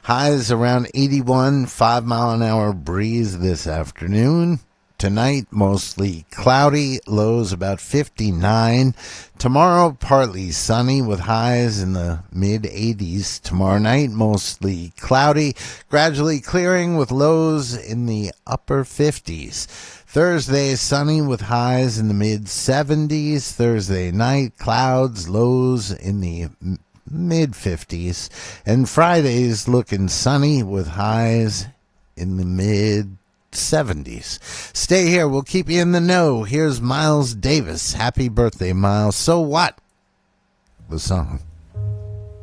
Highs around 81, 5-mile-an-hour breeze this afternoon. Tonight, mostly cloudy, lows about 59. Tomorrow, partly sunny with highs in the mid-80s. Tomorrow night, mostly cloudy, gradually clearing with lows in the upper 50s. Thursday, sunny with highs in the mid-70s. Thursday night, clouds, lows in the mid-50s. And Friday's looking sunny with highs in the mid-70s. Stay here. We'll keep you in the know. Here's Miles Davis. Happy birthday, Miles. So what? The song.